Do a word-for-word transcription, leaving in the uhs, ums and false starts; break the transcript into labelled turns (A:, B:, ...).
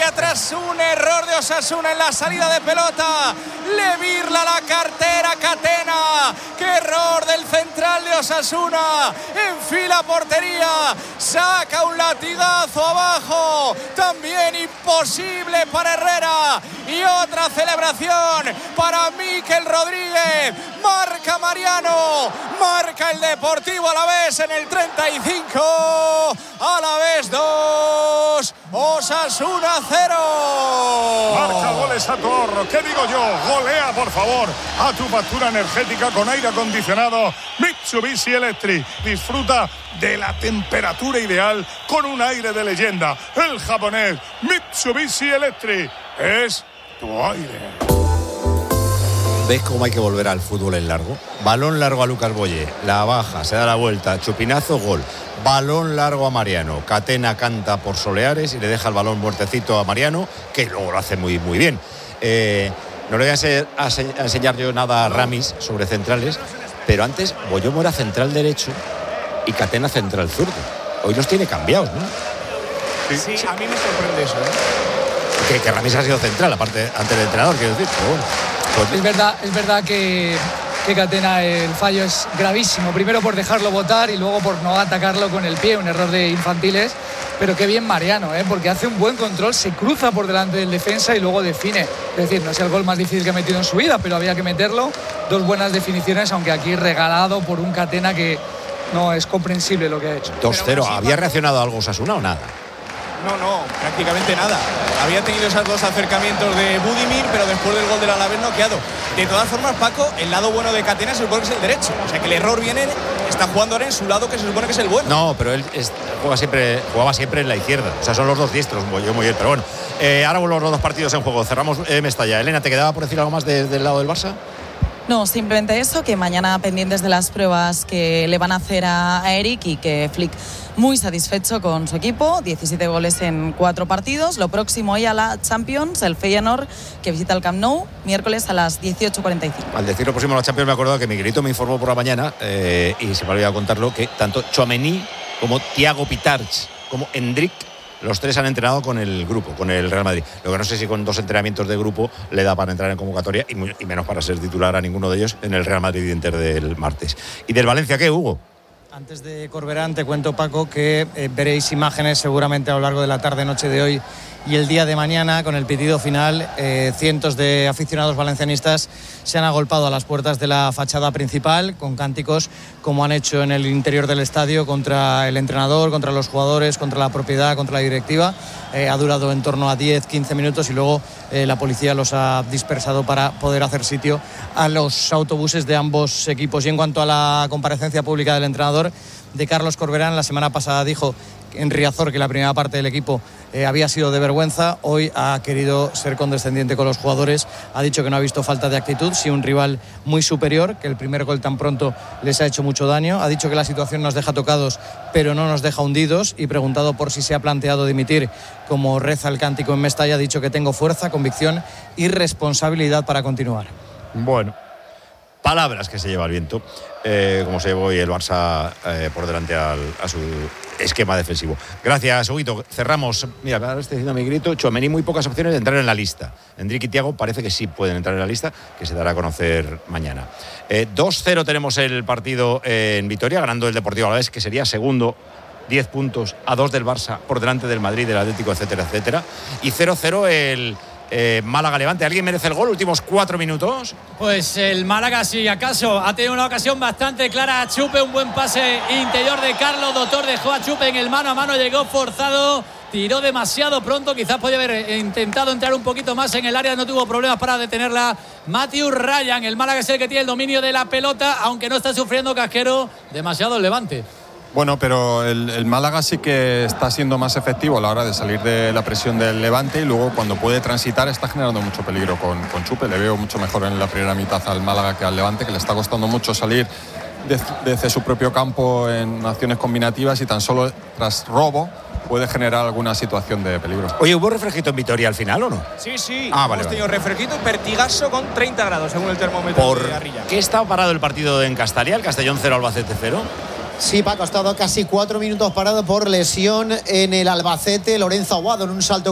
A: atrás, un error de Osasuna en la salida de pelota. Le virla la cartera Catena. ¡Qué error del central de Osasuna! Enfila portería, saca un latigazo abajo, también imposible para Herrera. Y otra celebración para Mikel Rodríguez. Marca Mariano, marca el Deportivo Alavés en el treinta y cinco. Alavés dos, Osasuna cero.
B: Marca goles a tu ahorro. ¿Qué digo yo? Golea, por favor, a tu factura energética con aire acondicionado Mitsubishi Electric. Disfruta de la temperatura ideal con un aire de leyenda. El japonés Mitsubishi Electric es tu aire.
C: ¿Ves cómo hay que volver al fútbol en largo? Balón largo a Lucas Boye, la baja, se da la vuelta, chupinazo, gol. Balón largo a Mariano, Catena canta por Soleares y le deja el balón muertecito a Mariano, que luego lo hace muy, muy bien. Eh, no le voy a, ser, a, a enseñar yo nada a Ramis sobre centrales, pero antes Boyomo era central derecho y Catena central zurdo. Hoy los tiene cambiados, ¿no?
A: Sí, sí, a mí me sorprende eso, ¿eh?
C: Que, que Ramis ha sido central, aparte ante el entrenador, quiero decir, pero bueno. Pues...
D: Es verdad, es verdad que, que Catena, el fallo es gravísimo. Primero por dejarlo botar y luego por no atacarlo con el pie, un error de infantiles. Pero qué bien Mariano, ¿eh? Porque hace un buen control, se cruza por delante del defensa y luego define. Es decir, no es el gol más difícil que ha metido en su vida, pero había que meterlo. Dos buenas definiciones, aunque aquí regalado por un Catena que no es comprensible lo que ha hecho.
C: dos cero. ¿Había reaccionado algo Osasuna o nada?
A: No, no, prácticamente nada. Había tenido esos dos acercamientos de Budimir, pero después del gol del Alavés noqueado. De todas formas, Paco, el lado bueno de Catena se supone que es el derecho. O sea que el error viene, está jugando ahora en su lado, que se supone que es el bueno.
C: No, pero él es, juega siempre, jugaba siempre en la izquierda. O sea, son los dos diestros, muy bien, muy bien. Pero bueno, eh, ahora volvemos los dos partidos en juego. Cerramos eh, Mestalla. Elena, ¿te quedaba por decir algo más de, del lado del Barça?
E: No, simplemente eso, que mañana pendientes de las pruebas que le van a hacer a, a Eric y que Flick muy satisfecho con su equipo, diecisiete goles en cuatro partidos. Lo próximo hoy a la Champions, el Feyenoord, que visita el Camp Nou, miércoles a las dieciocho cuarenta y cinco.
C: Al decir lo próximo a la Champions me he acordado que Miguelito me informó por la mañana, eh, y se me olvidó contarlo, que tanto Tchouaméni como Thiago Pitarch como Endrick, los tres han entrenado con el grupo, con el Real Madrid. Lo que no sé si con dos entrenamientos de grupo le da para entrar en convocatoria y, muy, y menos para ser titular a ninguno de ellos en el Real Madrid Inter del martes. ¿Y del Valencia qué, Hugo?
F: Antes de Corberán te cuento, Paco, que eh, veréis imágenes seguramente a lo largo de la tarde-noche de hoy y el día de mañana con el pitido final. Eh, cientos de aficionados valencianistas se han agolpado a las puertas de la fachada principal con cánticos como han hecho en el interior del estadio contra el entrenador, contra los jugadores, contra la propiedad, contra la directiva. Eh, ha durado en torno a diez a quince minutos y luego eh, la policía los ha dispersado para poder hacer sitio a los autobuses de ambos equipos. Y en cuanto a la comparecencia pública del entrenador, de Carlos Corberán, la semana pasada dijo en Riazor que la primera parte del equipo eh, había sido de vergüenza. Hoy ha querido ser condescendiente con los jugadores, ha dicho que no ha visto falta de actitud, sí un rival muy superior, que el primer gol tan pronto les ha hecho mucho daño. Ha dicho que la situación nos deja tocados pero no nos deja hundidos, y preguntado por si se ha planteado dimitir como reza el cántico en Mestalla, ha dicho que tengo fuerza, convicción y responsabilidad para continuar.
C: Bueno, palabras que se lleva el viento, eh, como se llevó hoy el Barça eh, por delante al, a su esquema defensivo. Gracias, Huguito. Cerramos. Mira, ahora estoy diciendo a mi grito, Tchouaméni, muy pocas opciones de entrar en la lista. Endrick y Thiago parece que sí pueden entrar en la lista, que se dará a conocer mañana. Eh, dos cero tenemos el partido en Vitoria, ganando el Deportivo Alavés, que sería segundo, diez puntos a dos del Barça, por delante del Madrid, del Atlético, etcétera, etcétera. Y cero cero el Eh, Málaga-Levante. ¿Alguien merece el gol? Últimos cuatro minutos.
G: Pues el Málaga, si acaso, ha tenido una ocasión bastante clara a Chupe, un buen pase interior de Carlos Doctor, dejó a Chupe en el mano a mano, llegó forzado, tiró demasiado pronto, quizás podía haber intentado entrar un poquito más en el área, no tuvo problemas para detenerla Matthew Ryan. El Málaga es el que tiene el dominio de la pelota, aunque no está sufriendo Casquero demasiado el Levante.
H: Bueno, pero el, el Málaga sí que está siendo más efectivo a la hora de salir de la presión del Levante, y luego cuando puede transitar está generando mucho peligro con, con Chupe. Le veo mucho mejor en la primera mitad al Málaga que al Levante, que le está costando mucho salir desde, desde su propio campo en acciones combinativas, y tan solo tras robo puede generar alguna situación de peligro.
C: Oye, ¿hubo refresquito en Vitoria al final o no?
A: Sí, sí,
C: ah,
A: hemos
C: vale,
A: tenido
C: vale.
A: refresquito, pertigazo con treinta grados según el termómetro
C: ¿Por
A: de Arrilla.
C: qué está parado el partido en Castalia? El Castellón cero, Albacete cero.
I: Sí, Paco, ha estado casi cuatro minutos parado por lesión en el Albacete. Lorenzo Aguado en un salto